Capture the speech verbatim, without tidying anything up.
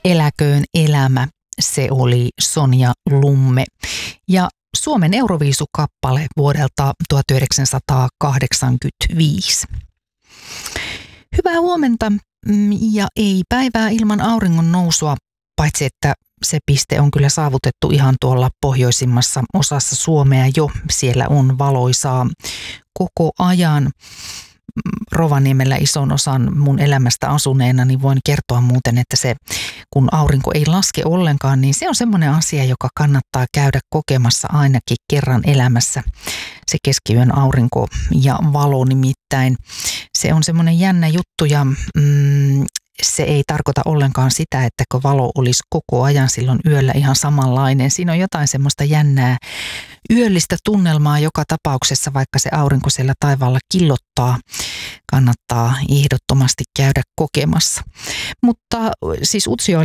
Eläköön elämä, se oli Sonja Lumme. Ja Suomen Euroviisukappale vuodelta tuhatyhdeksänsataakahdeksankymmentäviisi. Hyvää huomenta ja ei päivää ilman auringon nousua, paitsi että se piste on kyllä saavutettu ihan tuolla pohjoisimmassa osassa Suomea jo. Siellä on valoisaa koko ajan. Rovaniemellä ison osan mun elämästä asuneena, niin voin kertoa muuten, että se, kun aurinko ei laske ollenkaan, niin se on semmoinen asia, joka kannattaa käydä kokemassa ainakin kerran elämässä. Se keskiyön aurinko ja valo nimittäin. Se on semmoinen jännä juttu ja mm, se ei tarkoita ollenkaan sitä, että kun valo olisi koko ajan silloin yöllä ihan samanlainen. Siinä on jotain semmoista jännää yöllistä tunnelmaa joka tapauksessa, vaikka se aurinko siellä taivaalla killottaa. Kannattaa ehdottomasti käydä kokemassa. Mutta siis Utsjoella